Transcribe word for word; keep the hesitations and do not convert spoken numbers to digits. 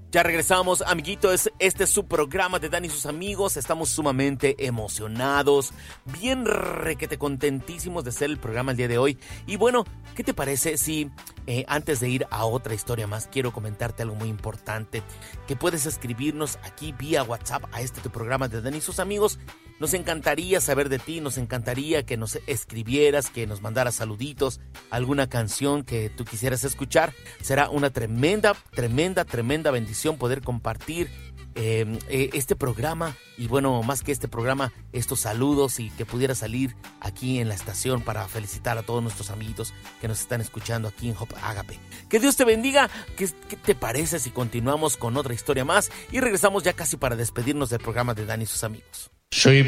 Ya regresamos, amiguitos. Este es su programa de Dani y sus amigos. Estamos sumamente emocionados, bien requete contentísimos de hacer el programa el día de hoy. Y bueno, ¿qué te parece si eh, antes de ir a otra historia más, quiero comentarte algo muy importante? Que puedes escribirnos aquí vía WhatsApp a este tu programa de Dani y sus amigos. Nos encantaría saber de ti, nos encantaría que nos escribieras, que nos mandaras saluditos, alguna canción que tú quisieras escuchar. Será una tremenda, tremenda, tremenda bendición poder compartir eh, eh, este programa. Y bueno, más que este programa, estos saludos y que pudiera salir aquí en la estación para felicitar a todos nuestros amiguitos que nos están escuchando aquí en Hope Agape. Que Dios te bendiga. ¿Qué, qué te parece si continuamos con otra historia más? Y regresamos ya casi para despedirnos del programa de Dani y sus amigos. Soy